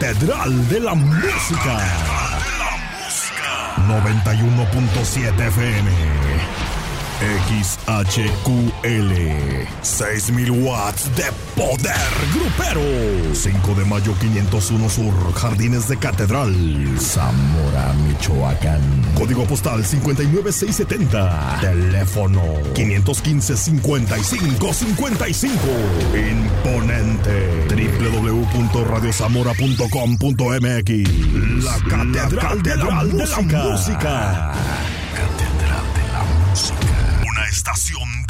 Catedral de la Música. 91.7 FM. XHQL. 6,000 watts de poder grupero. 5 de mayo 501 Sur, Jardines de Catedral, Zamora, Michoacán. Código postal 59670. Teléfono 515-5555. Imponente. www.radiozamora.com.mx. La Catedral de la Música. Catedral de la Música. Una estación